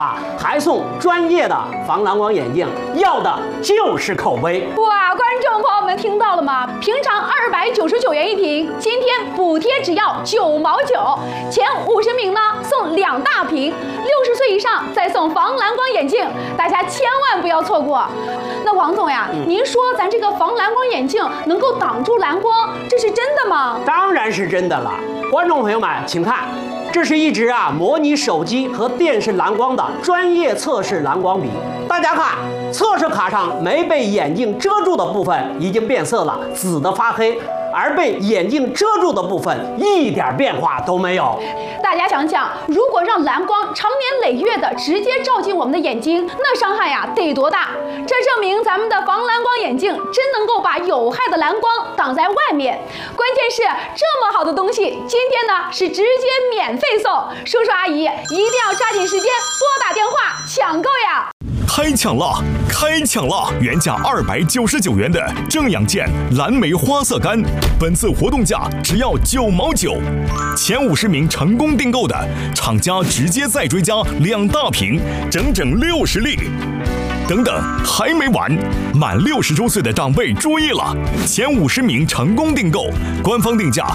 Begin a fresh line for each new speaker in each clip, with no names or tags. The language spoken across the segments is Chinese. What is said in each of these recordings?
还送专业的防蓝光眼镜，要的就是口碑。
哇，观众朋友们听到了吗？平常299元一瓶，今天补贴只要9毛9，前50名呢送2大瓶，60岁以上再送防蓝光眼镜，大家千万不要错过。那王总呀，您说咱这个防蓝光眼镜能够挡住蓝光，这是真的吗？
当然是真的了，观众朋友们，请看。这是一支模拟手机和电视蓝光的专业测试蓝光笔。大家看，测试卡上没被眼镜遮住的部分已经变色了，紫的发黑，而被眼镜遮住的部分一点变化都没有。
大家想想，如果让蓝光长年累月的直接照进我们的眼睛，那伤害呀得多大？这证明咱们的防蓝光眼镜真能够把有害的蓝光挡在外面。关键是这么好的东西，今天呢是直接免费送，叔叔阿姨一定要抓紧时间拨打电话抢购呀！
开抢了！开抢了！原价299元的正氧健蓝莓花色干，本次活动价只要9毛9。前50名成功订购的，厂家直接再追加2大瓶，整整60粒。等等，还没完！满60周岁的长辈注意了，前50名成功订购，官方定价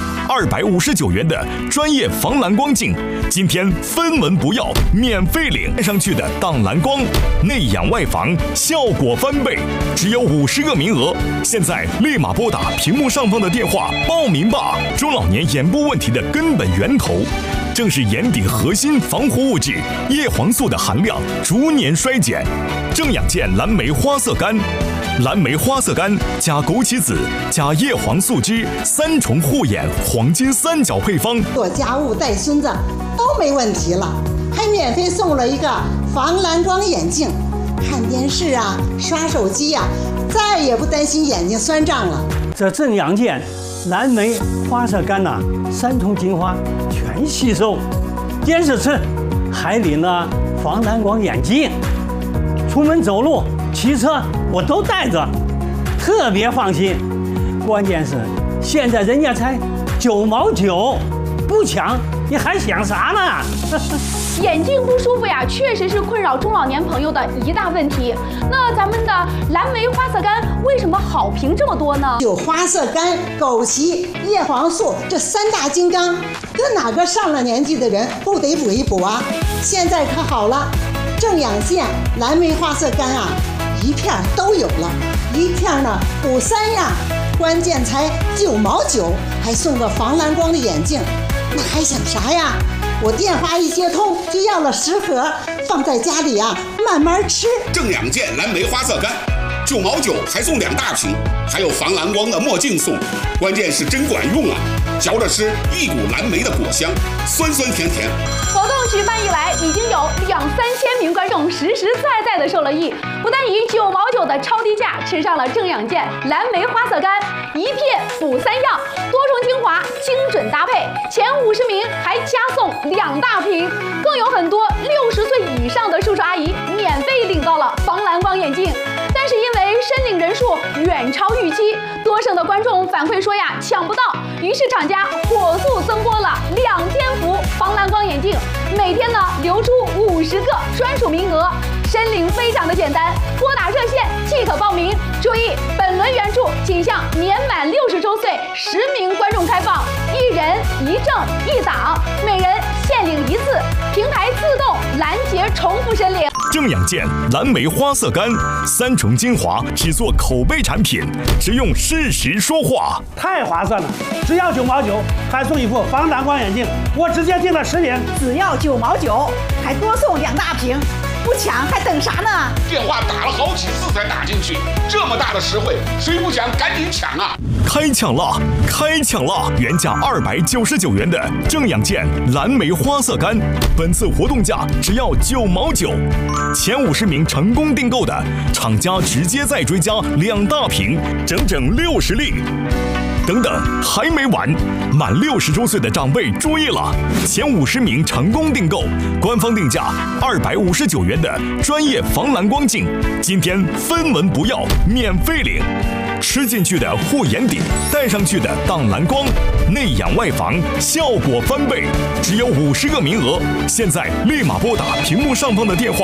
259元的专业防蓝光镜，今天分文不要，免费领，戴上去的挡蓝光，内氧外防，效果翻倍，只有50个名额，现在立马拨打屏幕上方的电话报名吧！中老年眼部问题的根本源头，正是眼底核心防护物质叶黄素的含量逐年衰减。正氧健蓝莓花色干，蓝莓花色干加枸杞子加叶黄素汁3重护眼黄金3角配方，
做家务带孙子都没问题了，还免费送了一个防蓝光眼镜，看电视啊、刷手机啊，再也不担心眼睛酸胀了。
这正氧健蓝莓花色干呐，3重精华全吸收，坚持吃，还领了防蓝光眼镜。出门走路、骑车我都带着，特别放心。关键是现在人家才9毛9，不抢你还想啥呢？
眼睛不舒服呀，确实是困扰中老年朋友的一大问题。那咱们的蓝莓花色干为什么好评这么多呢？
有花色干、枸杞、叶黄素这3大金刚，跟哪个上了年纪的人不得补一补啊？现在可好了。正氧健蓝莓花色干啊，一片都有了，一片呢补3样，关键才9毛9，还送个防蓝光的眼镜，那还想啥呀？我电话一接通就要了10盒，放在家里啊慢慢吃。
正氧健蓝莓花色干9毛9，还送2大瓶，还有防蓝光的墨镜送，关键是真管用啊！嚼着吃一股蓝莓的果香，酸酸甜甜。
活动举办以来，已经有2、3千名观众实实在在的受了益，不但以9毛9的超低价吃上了正氧健蓝莓花色干，一片补3样，多重精华精准搭配，前50名还加送2大瓶，更有很多60岁以上的叔叔阿姨免费领到了防蓝光眼镜。但是因为申领人数远超预期，多省的观众反馈说呀抢不到，于是厂家火速增拨了2000副防蓝光眼镜，每天呢留出50个专属名额，申领非常的简单，拨打热线即可报名。注意，本轮援助仅向年满60周岁10名观众开放，1人1证1档，每人限领1次，平台自动拦截重复申领。
正氧健蓝莓花色干3重精华，只做口碑产品，只用事实说话，
太划算了！只要9毛9，还送一副防蓝光眼镜，我直接订了10顶，
只要9毛9，还多送2大瓶，不抢还等啥呢？
电话打了好几次才打进去，这么大的实惠，谁不想赶紧抢啊！
开抢了！开抢了！原价299元的正氧健蓝莓花色干，本次活动价只要9毛9。前50名成功订购的，厂家直接再追加2大瓶，整整60粒。等等，还没完！满60周岁的长辈注意了，前50名成功订购，官方定价259元的专业防蓝光镜，今天分文不要，免费领。吃进去的护眼底，戴上去的挡蓝光，内氧外防，效果翻倍，只有50个名额，现在立马拨打屏幕上方的电话